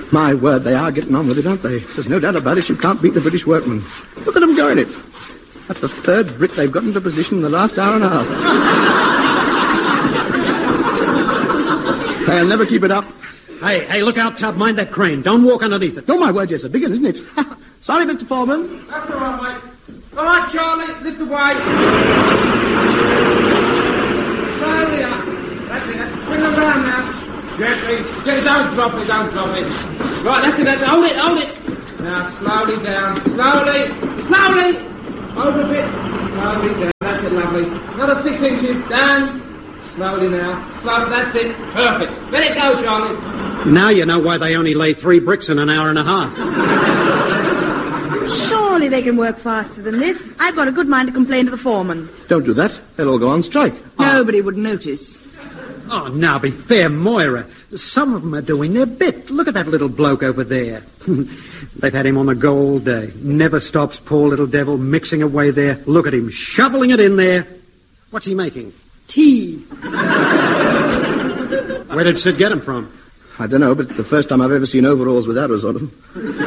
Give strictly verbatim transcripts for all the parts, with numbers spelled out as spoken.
My word, they are getting on with it, aren't they? There's no doubt about it. You can't beat the British workmen. Look at them going it. That's the third brick they've got into position in the last hour and a half. They'll never keep it up. Hey, hey, look out, Tub. Mind that crane. Don't walk underneath it. Oh, my word, yes, a big one, isn't it? Sorry, Mister Foreman. That's all right, mate. All right, Charlie, lift away. Slowly up. That's it, that's it. Swing around now. Gently. Gently, don't drop it, don't drop it. Right, that's it, that's it. Hold it, hold it. Now, slowly down. Slowly. Slowly. Over a bit. Slowly down. That's it, lovely. Another six inches. Down. Slowly now. Slowly, that's it. Perfect. Let it go, Charlie. Now you know why they only lay three bricks in an hour and a half. Surely they can work faster than this. I've got a good mind to complain to the foreman. Don't do that. They'll all go on strike. Nobody would notice. Oh, now be fair, Moira. Some of them are doing their bit. Look at that little bloke over there. They've had him on the go all day. Never stops, poor little devil, mixing away there. Look at him, shoveling it in there. What's he making? Tea. Where did Sid get him from? I don't know, but it's the first time I've ever seen overalls with arrows on them.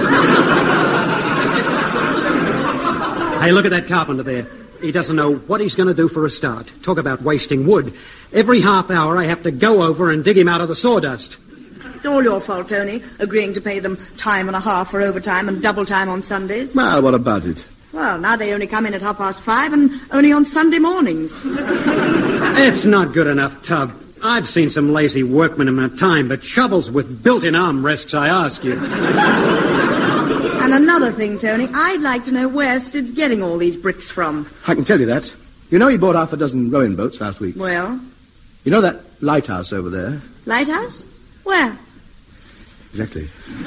Hey, look at that carpenter there. He doesn't know what he's going to do for a start. Talk about wasting wood. Every half hour I have to go over and dig him out of the sawdust. It's all your fault, Tony, agreeing to pay them time and a half for overtime and double time on Sundays. Well, what about it? Well, now they only come in at half past five and only on Sunday mornings. It's not good enough, Tub. I've seen some lazy workmen in my time, but shovels with built-in armrests, I ask you. And another thing, Tony, I'd like to know where Sid's getting all these bricks from. I can tell you that. You know he bought half a dozen rowing boats last week. Well? You know that lighthouse over there? Lighthouse? Where? Exactly.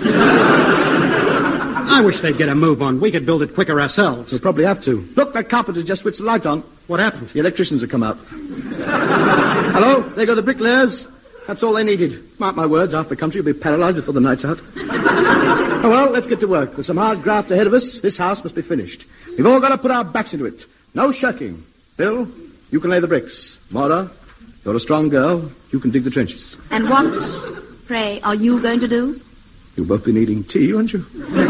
I wish they'd get a move on. We could build it quicker ourselves. We'll probably have to. Look, that carpenter just switched the light on. What happened? The electricians have come out. Hello? There go the bricklayers. That's all they needed. Mark my words, half the country will be paralyzed before the night's out. Oh, well, let's get to work. There's some hard graft ahead of us. This house must be finished. We've all got to put our backs into it. No shirking. Bill, you can lay the bricks. Maura, you're a strong girl. You can dig the trenches. And what, pray, are you going to do? You'll both be needing tea, won't you?